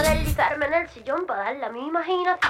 deslizarme en el sillón para darle a mi imaginación.